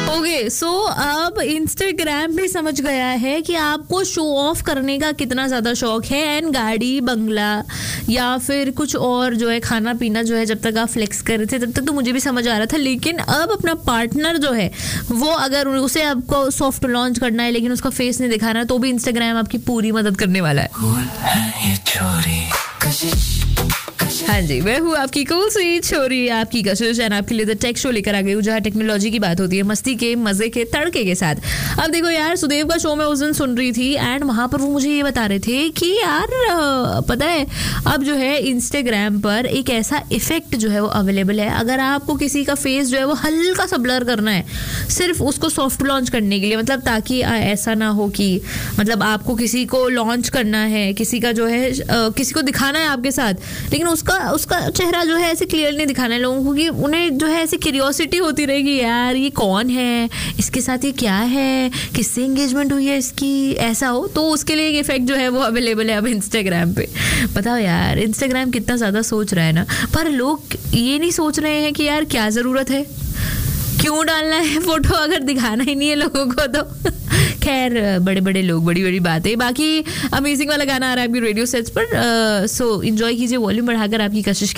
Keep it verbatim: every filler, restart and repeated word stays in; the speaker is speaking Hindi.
ओके सो अब इंस्टाग्राम भी समझ गया है कि आपको शो ऑफ करने का कितना ज्यादा शौक है एंड गाड़ी बंगला या फिर कुछ और जो है खाना पीना जो है जब तक आप फ्लेक्स कर रहे थे तब तक तो मुझे भी समझ आ रहा था, लेकिन अब अपना पार्टनर जो है वो अगर उसे आपको सॉफ्ट लॉन्च करना है लेकिन उसका फेस नहीं दिखाना है तो भी इंस्टाग्राम आपकी पूरी मदद करने वाला है। हाँ जी, मैं हूँ आपकी कूल स्वीट छोरी, आपकी कशिश एंड आपके लिए द टेक शो लेकर आ गई हूँ जहाँ टेक्नोलॉजी की बात होती है मस्ती के मजे के तड़के के साथ। अब देखो यार, सुदेव का शो मैं उस दिन सुन रही थी एंड वहां पर वो मुझे ये बता रहे थे कि यार पता है अब जो है इंस्टाग्राम पर एक ऐसा इफेक्ट जो है वो अवेलेबल है, अगर आपको किसी का फेस जो है वो हल्का सा ब्लर करना है सिर्फ उसको सॉफ्ट लॉन्च करने के लिए, मतलब ताकि ऐसा ना हो कि मतलब आपको किसी को लॉन्च करना है, किसी का जो है किसी को दिखाना है आपके साथ, लेकिन उसका उसका चेहरा जो है ऐसे क्लियर नहीं दिखाना है लोगों को कि उन्हें जो है ऐसे क्यूरियोसिटी होती रहेगी यार ये कौन है, इसके साथ ये क्या है, किससे एंगेजमेंट हुई है इसकी, ऐसा हो तो उसके लिए एक इफेक्ट जो है वो अवेलेबल है अब इंस्टाग्राम पे। बताओ यार इंस्टाग्राम कितना ज़्यादा सोच रहा है ना, पर लोग ये नहीं सोच रहे हैं कि यार क्या ज़रूरत है, क्यों डालना है फोटो अगर दिखाना ही नहीं है लोगों को तो। खैर बड़े बड़े लोग बड़ी बड़ी बातें। बाकी अमेजिंग वाला गाना आ रहा है आपकी रेडियो सेट्स पर, सो एंजॉय कीजिए वॉल्यूम बढ़ाकर आपकी कशिश